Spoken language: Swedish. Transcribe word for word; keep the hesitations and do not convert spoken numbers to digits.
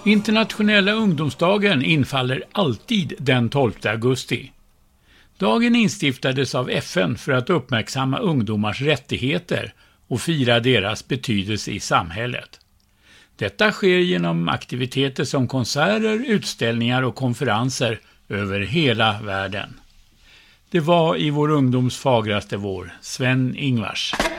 Internationella ungdomsdagen infaller alltid den tolfte augusti. Dagen instiftades av F N för att uppmärksamma ungdomars rättigheter och fira deras betydelse i samhället. Detta sker genom aktiviteter som konserter, utställningar och konferenser över hela världen. Det var i vår ungdoms fagraste vår, Sven Ingvars.